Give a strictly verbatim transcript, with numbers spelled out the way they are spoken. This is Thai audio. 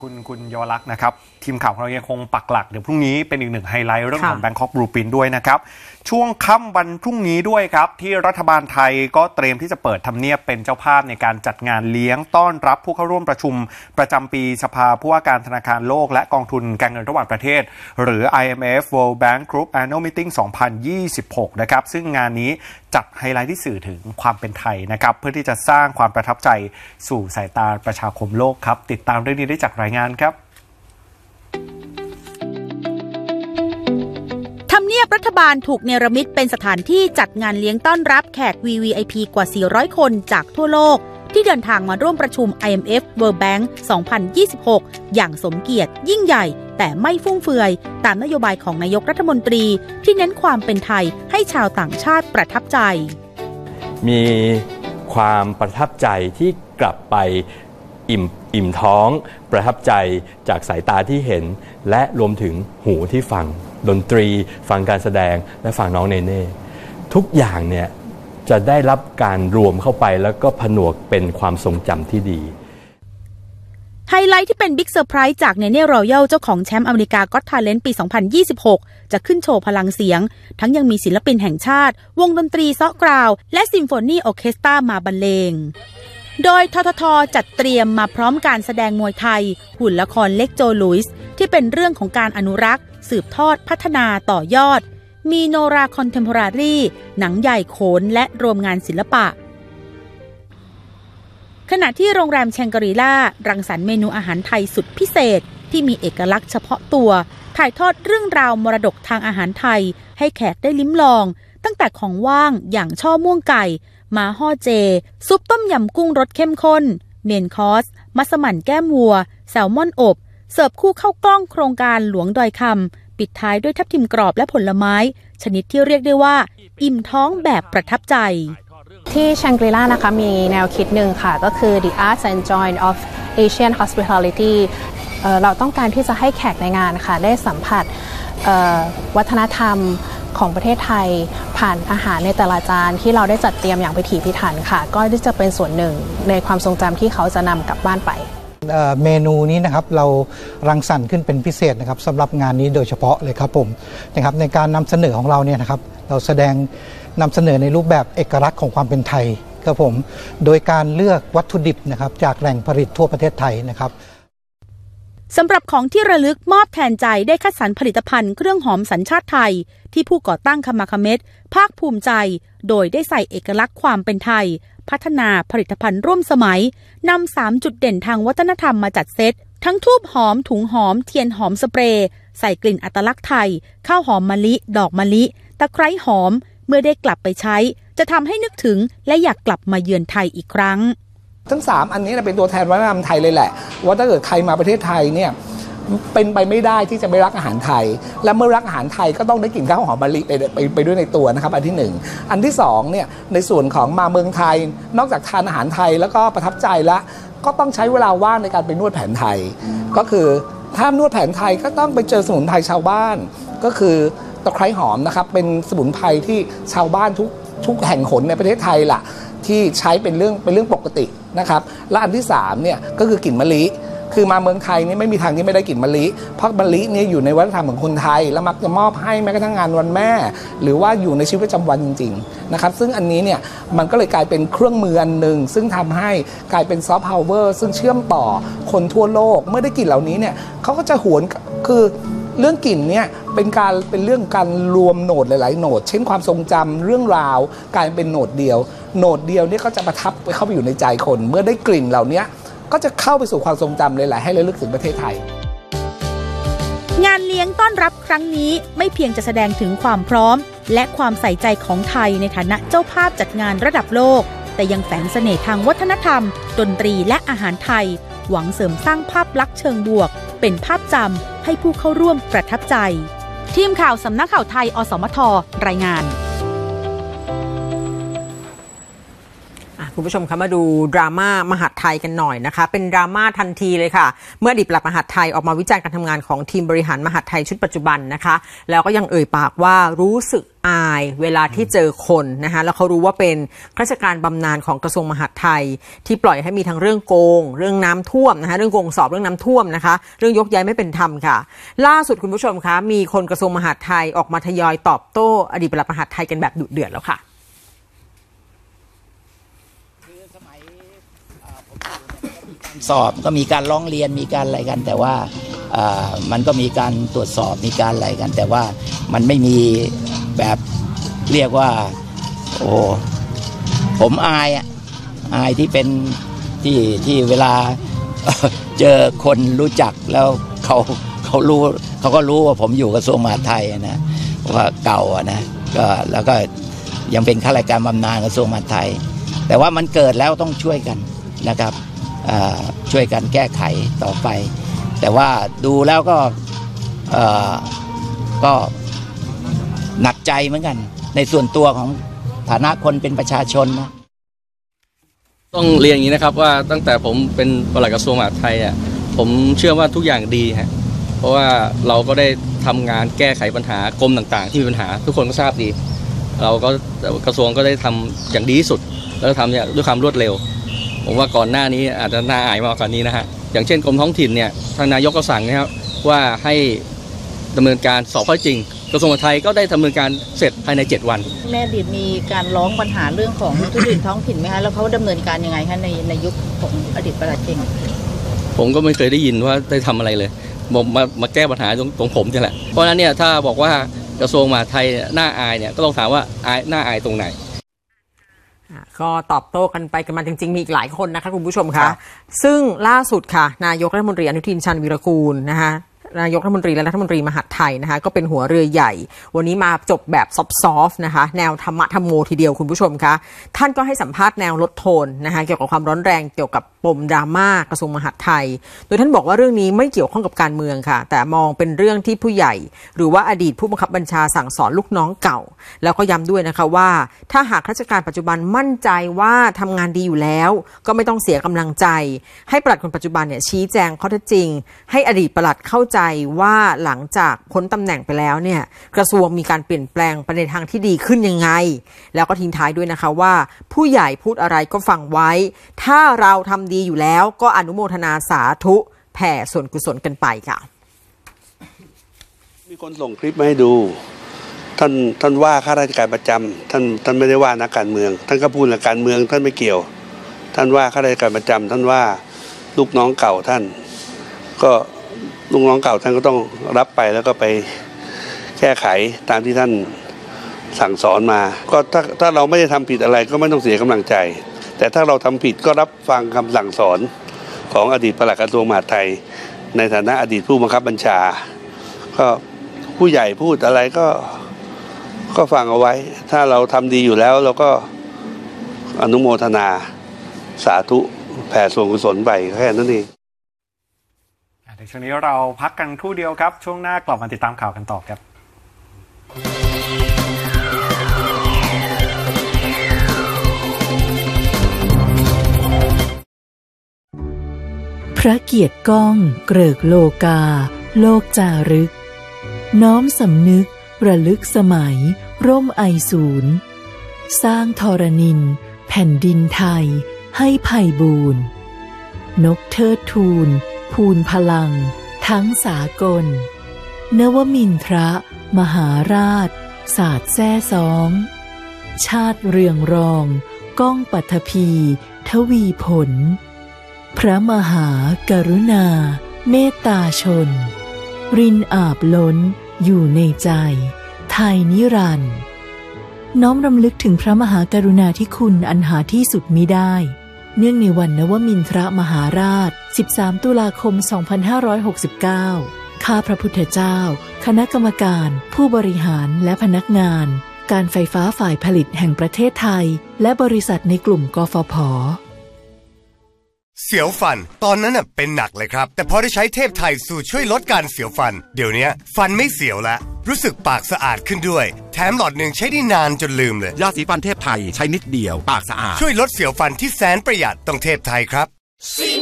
คุณคุณเยาวลักษณ์นะครับทีมข่าวของเรายังคงปักหลักเดี๋ยวพรุ่งนี้เป็นอีกหนึ่งไฮไลท์เรื่องของ Bangkok Blueprint ด้วยนะครับช่วงค่ำวันพรุ่งนี้ด้วยครับที่รัฐบาลไทยก็เตรียมที่จะเปิดทำเนียบเป็นเจ้าภาพในการจัดงานเลี้ยงต้อนรับผู้เข้าร่วมประชุมประจำปีสภาผู้ว่าการธนาคารโลกและกองทุนการเงินระหว่างประเทศหรือ ไอ เอ็ม เอฟ World Bank Group Annual Meeting สองพันยี่สิบหกนะครับซึ่งงานนี้จัดไฮไลท์ที่สื่อถึงความเป็นไทยนะครับเพื่อที่จะสร้างความประทับใจสู่สายตาประชาคมโลกครับติดตามเรื่องนี้ได้จากรายงานครับทำเนียบรัฐบาลถูกเนรมิตเป็นสถานที่จัดงานเลี้ยงต้อนรับแขก วี วี ไอ พี กว่า สี่ร้อย คนจากทั่วโลกที่เดินทางมาร่วมประชุม ไอ เอ็ม เอฟ World Bank สองพันยี่สิบหก อย่างสมเกียรติยิ่งใหญ่แต่ไม่ฟุ่มเฟือยตามนโยบายของนายกรัฐมนตรีที่เน้นความเป็นไทยให้ชาวต่างชาติประทับใจมีความประทับใจที่กลับไปอิ่มอิ่มท้องประทับใจจากสายตาที่เห็นและรวมถึงหูที่ฟังดนตรีฟังการแสดงและฟังน้องเนเน่ทุกอย่างเนี่ยจะได้รับการรวมเข้าไปแล้วก็ผนวกเป็นความทรงจำที่ดีไฮไลท์ที่เป็นบิ๊กเซอร์ไพรส์จากเนเน่รอยัลเจ้าของแชมป์อเมริกาก็อต Talent ปี สองพันยี่สิบหก จะขึ้นโชว์พลังเสียงทั้งยังมีศิลปินแห่งชาติวงดนตรีเซาะกราวและซิมโฟนีออร์เคสตรามาบรรเลงโดยททท.จัดเตรียมมาพร้อมการแสดงมวยไทยหุ่นละครเล็กโจลุยส์ที่เป็นเรื่องของการอนุรักษ์สืบทอดพัฒนาต่อยอดมีโนราคอนเทมพอรารีหนังใหญ่โขนและรวมงานศิลปะขณะที่โรงแรมแชงกรีล่ารังสรรค์เมนูอาหารไทยสุดพิเศษที่มีเอกลักษณ์เฉพาะตัวถ่ายทอดเรื่องราวมรดกทางอาหารไทยให้แขกได้ลิ้มลองตั้งแต่ของว่างอย่างช่อม่วงไก่ม้าห่อเจซุปต้มยำกุ้งรสเข้มข้นเมนคอร์สมัสมั่นแก้มวัวแซลมอนอบเสิร์ฟคู่เข้ากล้องโครงการหลวงดอยคำปิดท้ายด้วยทับทิมกรอบและผลไม้ชนิดที่เรียกได้ว่าอิ่มท้องแบบประทับใจที่แชงกรีล่านะคะมีแนวคิดหนึ่งค่ะก็คือ The Arts and Joy of Asian Hospitality เอ่อเราต้องการที่จะให้แขกในงานค่ะได้สัมผัสวัฒนธรรมของประเทศไทยผ่านอาหารในแต่ละจานที่เราได้จัดเตรียมอย่างพิถีพิถันค่ะก็จะเป็นส่วนหนึ่งในความทรงจำที่เขาจะนำกลับบ้านไปเมนูนี้นะครับเรารังสรรค์ขึ้นเป็นพิเศษนะครับสำหรับงานนี้โดยเฉพาะเลยครับผมนะครับในการนำเสนอของเราเนี่ยนะครับเราแสดงนำเสนอในรูปแบบเอกลักษณ์ของความเป็นไทยครับผมโดยการเลือกวัตถุดิบนะครับจากแหล่งผลิตทั่วประเทศไทยนะครับสำหรับของที่ระลึกมอบแทนใจได้คัดสรรผลิตภัณฑ์เครื่องหอมสัญชาติไทยที่ผู้ก่อตั้งคามาคาเมดภาคภูมิใจโดยได้ใส่เอกลักษณ์ความเป็นไทยพัฒนาผลิตภัณฑ์ร่วมสมัยนำสามจุดเด่นทางวัฒนธรรมมาจัดเซตทั้งทูบหอมถุงหอมเทียนหอมสเปรย์ใส่กลิ่นอัตลักษณ์ไทยข้าวหอมมะลิดอกมะลิตะไคร้หอมเมื่อได้กลับไปใช้จะทำให้นึกถึงและอยากกลับมาเยือนไทยอีกครั้งทั้งสามอันนี้เป็นตัวแทนวัฒนธรรมไทยเลยแหละว่าถ้าเกิดใครมาประเทศไทยเนี่ยเป็นไปไม่ได้ที่จะไม่รักอาหารไทยและเมื่อรักอาหารไทยก็ต้องได้กินข้าวหอมมะลิไปไปไปด้วยในตัวนะครับอันที่หนึ่งอันที่สองเนี่ยในส่วนของมาเมืองไทยนอกจากทานอาหารไทยแล้วก็ประทับใจแล้วก็ต้องใช้เวลาว่างในการไปนวดแผนไทยก็คือถ้านวดแผนไทยก็ต้องไปเจอสมุนไพรชาวบ้านก็คือตะไคร้หอมนะครับเป็นสมุนไพรที่ชาวบ้านทุกทุกแห่งหนในประเทศไทยล่ะที่ใช้เป็นเรื่องเป็นเรื่องปกตินะครับและอันที่สามเนี่ยก็คือกลิ่นมะลิคือมาเมืองไทยนี่ไม่มีทางที่ไม่ได้กลิ่นมะลิเพราะมะลิเนี่ยอยู่ในวัฒนธรรมของคนไทยแล้วมักจะมอบให้แม้กระทั่งงานวันแม่หรือว่าอยู่ในชีวิตประจำวันจริงๆนะครับซึ่งอันนี้เนี่ยมันก็เลยกลายเป็นเครื่องมืออันหนึ่งซึ่งทำให้กลายเป็นซอฟต์พาวเวอร์ซึ่งเชื่อมต่อคนทั่วโลกเมื่อได้กลิ่นเหล่านี้เนี่ยเขาก็จะหวนคือเรื่องกลิ่นเนี่ยเป็นการเป็นเรื่องการรวมโหนดหลายๆโหนดเช่นความทรงจำเรื่องราวกลายเป็นโหนดเดียวโหนดเดียวนี่ก็จะประทับไปเข้าไปอยู่ในใจคนเมื่อได้กลิ่นเหล่านี้ก็จะเข้าไปสู่ความทรงจำเลยแหละให้ระลึกถึงประเทศไทยงานเลี้ยงต้อนรับครั้งนี้ไม่เพียงจะแสดงถึงความพร้อมและความใส่ใจของไทยในฐานะเจ้าภาพจัดงานระดับโลกแต่ยังแฝงเสน่ห์ทางวัฒนธรรมดนตรีและอาหารไทยหวังเสริมสร้างภาพลักษณ์เชิงบวกเป็นภาพจำให้ผู้เข้าร่วมประทับใจทีมข่าวสำนักข่าวไทยอสมทรายงานคุณผู้ชมคะมาดูดราม่ามหาดไทยกันหน่อยนะคะเป็นดราม่าทันทีเลยค่ะเมื่ออดีตปลัดมหาดไทยออกมาวิจารณ์การทำงานของทีมบริหารมหาดไทยชุดปัจจุบันนะคะแล้วก็ยังเอ่ยปากว่ารู้สึกอายเวลาที่เจอคนนะคะแล้วเขารู้ว่าเป็นข้าราชการบำนาญของกระทรวงมหาดไทยที่ปล่อยให้มีทั้งเรื่องโกงเรื่องน้ำท่วมนะคะเรื่องโกงสอบเรื่องน้ำท่วมนะคะเรื่องยกย้ายไม่เป็นธรรมค่ะล่าสุดคุณผู้ชมคะมีคนกระทรวงมหาดไทยออกมาทยอยตอบโต้อดีตปลัดมหาดไทยกันแบบดุเดือดแล้วค่ะสอบก็มีการร้องเรียนมีการอะไรกันแต่ว่ามันก็มีการตรวจสอบมีการอะไรกันแต่ว่ามันไม่มีแบบเรียกว่าโอ้ผมอายอ่ะอายที่เป็นที่ที่เวลาเจอคนรู้จักแล้วเขาเขารู้เขาก็รู้ว่าผมอยู่กระทรวงมหาดไทยนะว่าเก่าอ่ะนะก็แล้วก็ยังเป็นข้าราชการบำนาญกระทรวงมหาดไทยแต่ว่ามันเกิดแล้วต้องช่วยกันนะครับช่วยกันแก้ไขต่อไปแต่ว่าดูแล้วก็ก็หนักใจเหมือนกันในส่วนตัวของฐานะคนเป็นประชาชนนะต้องเรียนอย่างนี้นะครับว่าตั้งแต่ผมเป็นปลัดกระทรวงมหาดไทยอ่ะผมเชื่อว่าทุกอย่างดีฮะเพราะว่าเราก็ได้ทำงานแก้ไขปัญหากรมต่างๆที่มีปัญหาทุกคนก็ทราบดีเราก็กระทรวงก็ได้ทำอย่างดีที่สุดแล้วก็ทำเนี่ยด้วยความรวดเร็วผมว่าก่อนหน้านี้อาจจะน่าอายมากกว่านี้นะฮะอย่างเช่นกรมท้องถิ่นเนี่ยทางนายกก็สั่งนะครับว่าให้ดำเนินการสอบข้อจริงกระทรวงมหาดไทยก็ได้ดำเนินการเสร็จภายในเจ็ดวันในอดีตมีการร้องปัญหาเรื่องของทุจริตท้องถิ่นไหมคะแล้วเขาดำเนินการยังไงคะในในยุคของอดีตปลัดเก่งผมก็ไม่เคยได้ยินว่าได้ทำอะไรเลยผมมามาแก้ปัญหาตรงตรงผมนี่แหละเพราะฉะนั้นเนี่ยถ้าบอกว่ากระทรวงมหาดไทยน่าอายเนี่ยก็ต้องถามว่าอายน่าอายตรงไหนก็ตอบโต้กันไปกันมาจริงๆมีอีกหลายคนนะคะคุณผู้ชมคะซึ่งล่าสุดค่ะนายกรัฐมนตรีอนุทินชาญวีรกูลนะคะนายกรัฐมนตรีและรัฐมนตรีมหาดไทยนะคะก็เป็นหัวเรือใหญ่วันนี้มาจบแบบซอฟต์ๆนะคะแนวธรรมะธรรมโมทีเดียวคุณผู้ชมคะท่านก็ให้สัมภาษณ์แนวลดโทนนะคะเกี่ยวกับความร้อนแรงเกี่ยวกับปมดราม่ากระทรวงมหาดไทยโดยท่านบอกว่าเรื่องนี้ไม่เกี่ยวข้องกับการเมืองค่ะแต่มองเป็นเรื่องที่ผู้ใหญ่หรือว่าอดีตผู้บังคับบัญชาสั่งสอนลูกน้องเก่าแล้วก็ย้ำด้วยนะคะว่าถ้าหากข้าราชการปัจจุบันมั่นใจว่าทำงานดีอยู่แล้วก็ไม่ต้องเสียกำลังใจให้ปลัดคนปัจจุบันเนี่ยชี้แจงข้อเท็จจริงให้อดีตปลัดเข้าใจว่าหลังจากพ้นตำแหน่งไปแล้วเนี่ยกระทรวงมีการเปลี่ยนแปลงไปในทางที่ดีขึ้นยังไงแล้วก็ทิ้งท้ายด้วยนะคะว่าผู้ใหญ่พูดอะไรก็ฟังไว้ถ้าเราทำดีอยู่แล้วก็อนุโมทนาสาธุแผ่ส่วนกุศลกันไปค่ะมีคนส่งคลิปมาให้ดูท่านท่านว่าข้าราชการประจำท่านท่านไม่ได้ว่านักการเมืองท่านก็พูดเรื่องการเมืองท่านไม่เกี่ยวท่านว่าข้าราชการประจำท่านว่าลูกน้องเก่าท่านก็ลูกน้องเก่าท่านก็ต้องรับไปแล้วก็ไปแก้ไขตามที่ท่านสั่งสอนมาก็ถ้าถ้าเราไม่ได้ทำผิดอะไรก็ไม่ต้องเสียกำลังใจแต่ถ้าเราทำผิดก็รับฟังคำสั่งสอนของอดีตปลัดกระทรวงมหาดไทยในฐานะอดีตผู้บังคับบัญชาก็ผู้ใหญ่พูดอะไรก็ก็ฟังเอาไว้ถ้าเราทำดีอยู่แล้วเราก็อนุโมทนาสาธุแผ่ส่วนกุศลไปแค่นั้นเองในช่วงนี้เราพักกันครู่เดียวครับช่วงหน้ากลับมาติดตามข่าวกันต่อครับพระเกียรติก้องเกริกโลกาโลกจารึกน้อมสำนึกระลึกสมัยร่มไอสูรสร้างธรณินแผ่นดินไทยให้ไผ่บูรณ์นกเทิดทูลภูนพลังทั้งสากลนวมินทรมหาราชศาสตร์แซ่ซ้องชาติเรืองรองก้องปัทภีทวีผลพระมหากรุณาเมตตาชนรินอาบล้นอยู่ในใจไทยนิรันดร์น้อมรำลึกถึงพระมหากรุณาธิคุณอันหาที่สุดมิได้เนื่องในวันนวมินทรมหาราชสิบสามตุลาคมสองพันห้าร้อยหกสิบเก้าข้าพระพุทธเจ้าคณะกรรมการผู้บริหารและพนักงานการไฟฟ้าฝ่ายผลิตแห่งประเทศไทยและบริษัทในกลุ่มกฟผ. เสียวฟันตอนนั้นน่ะเป็นหนักเลยครับแต่พอได้ใช้เทพไทยสูตรช่วยลดการเสียวฟันเดี๋ยวนี้ฟันไม่เสียวแล้วรู้สึกปากสะอาดขึ้นด้วยแถมหลอดหนึ่งใช้ได้นานจนลืมเลยยาสีฟันเทพไทยใช้นิดเดียวปากสะอาดช่วยลดเสียวฟันที่แสนประหยัดต้องเทพไทยครับ